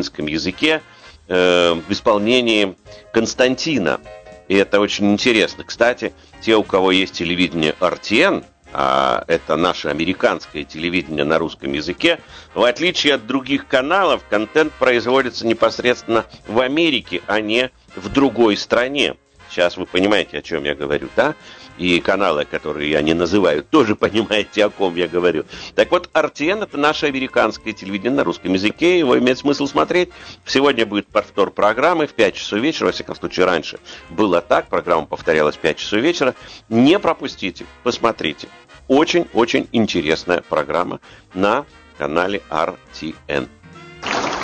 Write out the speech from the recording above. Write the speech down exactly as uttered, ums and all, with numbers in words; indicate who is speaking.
Speaker 1: украинском языке э, в исполнении Константина. И это очень интересно. Кстати, те, у кого есть телевидение эр ти эн, а это наше американское телевидение на русском языке, в отличие от других каналов, контент производится непосредственно в Америке, а не в другой стране. Сейчас вы понимаете, о чем я говорю, да? И каналы, которые я не называю, тоже понимаете, о ком я говорю. Так вот, эр ти эн – это наше американское телевидение на русском языке. Его имеет смысл смотреть. Сегодня будет повтор программы в пять часов вечера. Во всяком случае, раньше было так. Программа повторялась в пять часов вечера. Не пропустите, посмотрите. Очень-очень интересная программа на канале эр ти эн.